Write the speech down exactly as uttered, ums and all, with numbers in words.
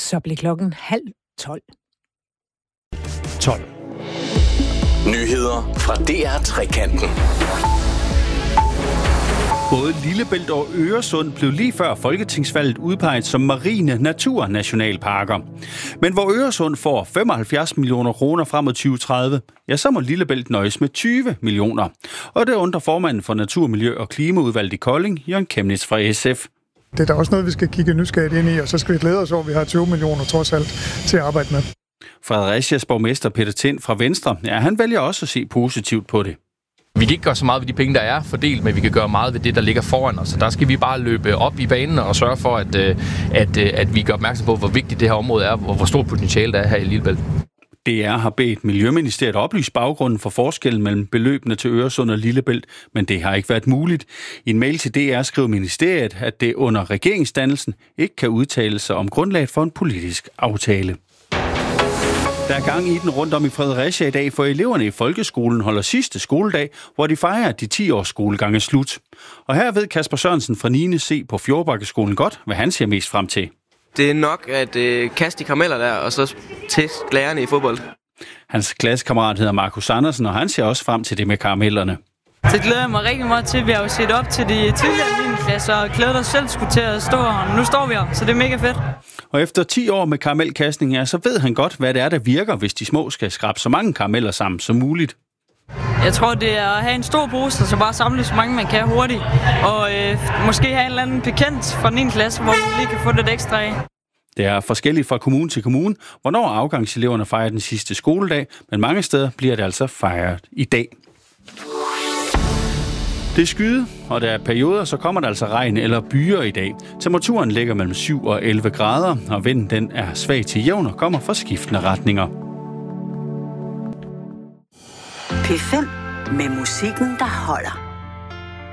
Så blev klokken halv tolv. tolv. Nyheder fra D R Trekanten. Både Lillebælt og Øresund blev lige før folketingsvalget udpeget som marine naturnationalparker. Men hvor Øresund får femoghalvfjerds millioner kroner frem mod tyve tredive, ja, så må Lillebælt nøjes med tyve millioner. Og det undrer formanden for Natur-, Miljø- og Klimaudvalget i Kolding, Jørgen Kemnitz fra S F. Det er da også noget, vi skal kigge nysgerrigt ind i, og så skal vi glæde os over, at vi har tyve millioner trods alt til at arbejde med. Frederiциas borgmester Peter Tind fra Venstre, ja, han vælger også at se positivt på det. Vi kan ikke gøre så meget ved de penge, der er fordelt, men vi kan gøre meget ved det, der ligger foran os. Så der skal vi bare løbe op i banen og sørge for, at, at, at vi gør opmærksom på, hvor vigtigt det her område er, og hvor stort potentiale der er her i Lillebælt. D R har bedt Miljøministeriet oplyse baggrunden for forskellen mellem beløbene til Øresund og Lillebælt, men det har ikke været muligt. I en mail til D R skrev ministeriet, at det under regeringsdannelsen ikke kan udtale sig om grundlaget for en politisk aftale. Der er gang i den rundt om i Fredericia i dag, for eleverne i folkeskolen holder sidste skoledag, hvor de fejrer, at de ti års skolegang er slut. Og her ved Kasper Sørensen fra niende C på Fjordbakkeskolen godt, hvad han ser mest frem til. Det er nok at øh, kaste de karameller der, og så teste lærerne i fodbold. Hans klassekammerat hedder Markus Andersen, og han ser også frem til det med karamellerne. Det glæder jeg mig rigtig meget til. Vi har jo set op til de tidligere niende klasser, og glæder os selv skulle til at stå her. Nu står vi her, så det er mega fedt. Og efter ti år med karamelkastning, ja, så ved han godt, hvad det er, der virker, hvis de små skal skrabe så mange karameller sammen som muligt. Jeg tror, det er at have en stor pose, så bare samle så mange, man kan hurtigt. Og øh, måske have en eller anden bekendt fra niende klasse, hvor vi lige kan få lidt ekstra af. Det er forskelligt fra kommune til kommune, hvornår afgangseleverne fejrer den sidste skoledag, men mange steder bliver det altså fejret i dag. Det er skyde, og der er perioder, så kommer der altså regn eller byger i dag. Temperaturen ligger mellem syv og elleve grader, og vinden den er svag til jævn og kommer fra skiftende retninger. P fem med musikken, der holder.